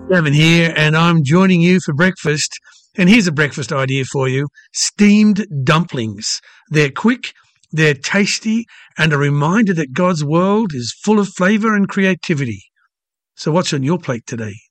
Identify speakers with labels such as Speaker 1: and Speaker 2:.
Speaker 1: Gavin here, and I'm joining you for breakfast. And here's a breakfast idea for you. Steamed dumplings. They're quick, they're tasty, and a reminder that God's world is full of flavour and creativity. So what's on your plate today?